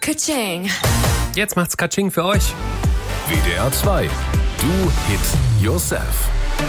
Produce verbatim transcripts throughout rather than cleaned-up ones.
Ka-ching. Jetzt macht's Katsching für euch. W D R zwei. Do Hit Yourself.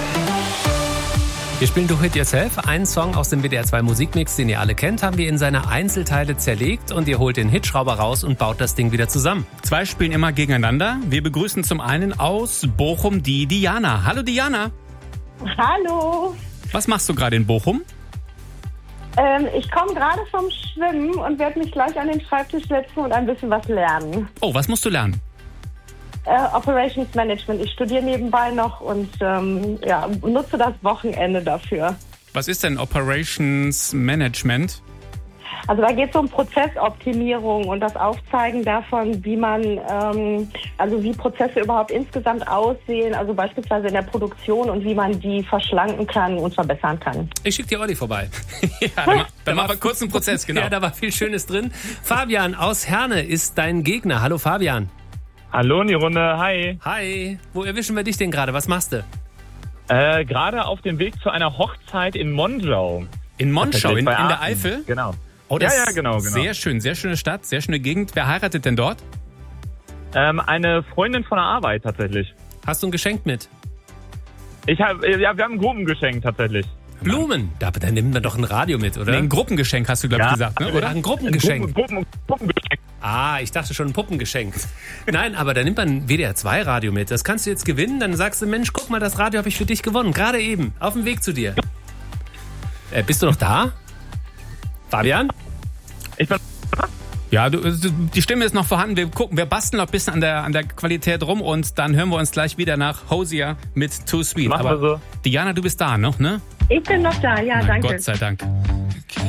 Wir spielen Do Hit Yourself. Einen Song aus dem W D R zwei Musikmix, den ihr alle kennt, haben wir in seine Einzelteile zerlegt und ihr holt den Hitschrauber raus und baut das Ding wieder zusammen. Zwei spielen immer gegeneinander. Wir begrüßen zum einen aus Bochum die Diana. Hallo Diana. Hallo. Was machst du gerade in Bochum? Ähm, ich komme gerade vom Schwimmen und werde mich gleich an den Schreibtisch setzen und ein bisschen was lernen. Oh, was musst du lernen? Äh, Operations Management. Ich studiere nebenbei noch und ähm, ja, nutze das Wochenende dafür. Was ist denn Operations Management? Also da geht es um Prozessoptimierung und das Aufzeigen davon, wie man, ähm, also wie Prozesse überhaupt insgesamt aussehen, also beispielsweise in der Produktion und wie man die verschlanken kann und verbessern kann. Ich schicke dir Olli vorbei. Ja, da, da machen wir kurz einen Prozess, genau. Ja, da war viel Schönes drin. Fabian aus Herne ist dein Gegner. Hallo Fabian. Hallo in die Runde, hi. Hi. Wo erwischen wir dich denn gerade? Was machst du? Äh, gerade auf dem Weg zu einer Hochzeit in Monschau. In Monschau, in, in Bei der Aachen. Eifel? Genau. Oh, das Ja, ja, genau, genau. Sehr schön, sehr schöne Stadt, sehr schöne Gegend. Wer heiratet denn dort? Ähm, eine Freundin von der Arbeit tatsächlich. Hast du ein Geschenk mit? Ich hab, ja, wir haben ein Gruppengeschenk tatsächlich. Blumen. Da, dann nimmt man doch ein Radio mit, oder? Nee, ein Gruppengeschenk hast du, glaube ich, Ja. gesagt, ne? Oder oder? ein Gruppengeschenk. Gruppen, Gruppen, Gruppengeschenk. Ah, ich dachte schon ein Puppengeschenk. Nein, aber da nimmt man ein W D R zwei Radio mit. Das kannst du jetzt gewinnen. Dann sagst du, Mensch, guck mal, das Radio habe ich für dich gewonnen. Gerade eben, auf dem Weg zu dir. Äh, bist du noch da? Fabian? Ich bin... Ja, du, die Stimme ist noch vorhanden. Wir gucken, wir basteln noch ein bisschen an der, an der Qualität rum und dann hören wir uns gleich wieder nach Hosier mit Too Sweet. Machen Aber wir so. Diana, du bist da noch, ne? Ich bin noch da, ja, Na, danke. Gott sei Dank.